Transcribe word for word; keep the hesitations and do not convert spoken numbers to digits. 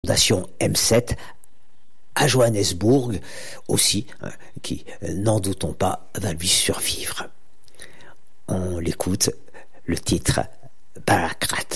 station M sept à Johannesburg aussi, hein, qui, n'en doutons pas, va lui survivre. On l'écoute, le titre Ballarat.